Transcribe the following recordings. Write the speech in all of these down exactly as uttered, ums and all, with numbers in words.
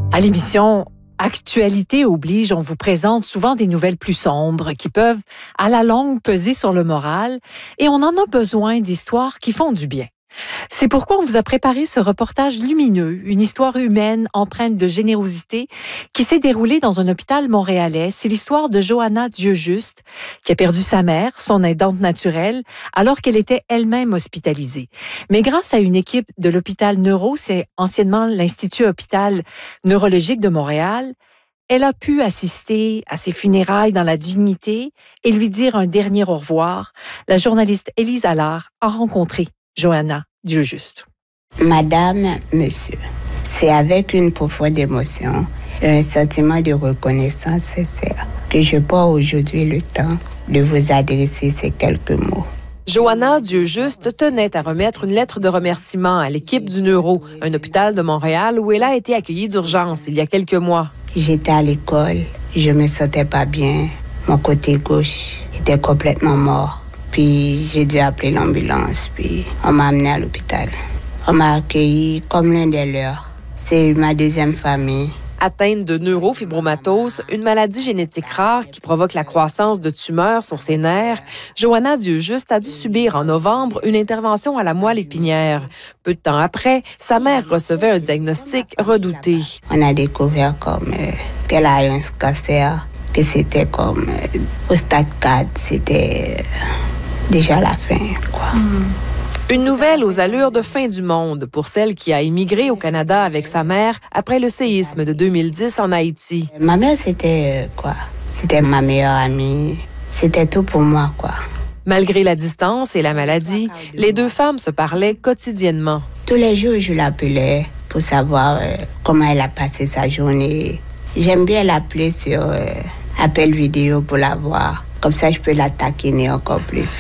À l'émission Actualité oblige, on vous présente souvent des nouvelles plus sombres qui peuvent, à la longue, peser sur le moral et on en a besoin d'histoires qui font du bien. C'est pourquoi on vous a préparé ce reportage lumineux, une histoire humaine empreinte de générosité qui s'est déroulée dans un hôpital montréalais. C'est l'histoire de Johanna Dieujuste qui a perdu sa mère, son aidante naturelle, alors qu'elle était elle-même hospitalisée. Mais grâce à une équipe de l'hôpital Neuro, c'est anciennement l'Institut Hôpital Neurologique de Montréal, elle a pu assister à ses funérailles dans la dignité et lui dire un dernier au revoir. La journaliste Élise Allard a rencontré Johanna Dieujuste. Madame, monsieur, c'est avec une profonde émotion et un sentiment de reconnaissance sincère que je prends aujourd'hui le temps de vous adresser ces quelques mots. Johanna Dieujuste tenait à remettre une lettre de remerciement à l'équipe du Neuro, un hôpital de Montréal où elle a été accueillie d'urgence il y a quelques mois. J'étais à l'école, je me sentais pas bien. Mon côté gauche était complètement mort. Puis j'ai dû appeler l'ambulance, puis on m'a amené à l'hôpital. On m'a accueilli comme l'un des leurs. C'est ma deuxième famille. Atteinte de neurofibromatose, une maladie génétique rare qui provoque la croissance de tumeurs sur ses nerfs, Johanna Dieujuste a dû subir en novembre une intervention à la moelle épinière. Peu de temps après, sa mère recevait un diagnostic redouté. On a découvert comme euh, qu'elle a eu un cancer, que c'était comme euh, au stade quatre, c'était euh, déjà la fin, quoi. Mm. Une nouvelle aux allures de fin du monde pour celle qui a immigré au Canada avec sa mère après le séisme de deux mille dix en Haïti. Ma mère, c'était euh, quoi? C'était ma meilleure amie. C'était tout pour moi, quoi. Malgré la distance et la maladie, les deux femmes se parlaient quotidiennement. Tous les jours, je l'appelais pour savoir euh, comment elle a passé sa journée. J'aime bien l'appeler sur euh, appel vidéo pour la voir. Comme ça, je peux la taquiner encore plus.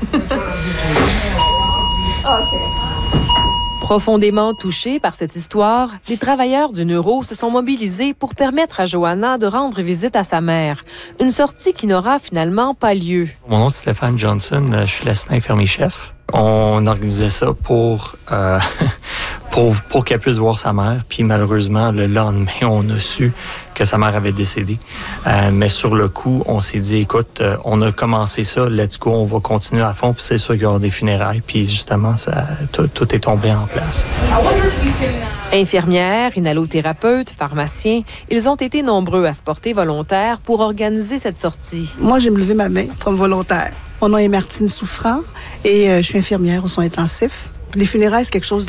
Profondément touchés par cette histoire, les travailleurs du Neuro se sont mobilisés pour permettre à Johanna de rendre visite à sa mère. Une sortie qui n'aura finalement pas lieu. Mon nom, c'est Stéphane Johnson. Je suis l'assistant infirmier-chef. On organisait ça pour, euh, pour, pour qu'elle puisse voir sa mère. Puis malheureusement, le lendemain, on a su que sa mère avait décédé. Euh, mais sur le coup, on s'est dit, écoute, euh, on a commencé ça, let's go, on va continuer à fond. Puis c'est sûr qu'il y aura des funérailles. Puis justement, ça, tout, tout est tombé en place. Infirmières, inhalothérapeutes, pharmaciens, ils ont été nombreux à se porter volontaires pour organiser cette sortie. Moi, j'ai me levé ma main comme volontaire. Mon nom est Martine Souffrant et euh, je suis infirmière aux soins intensifs. Les funérailles, c'est quelque chose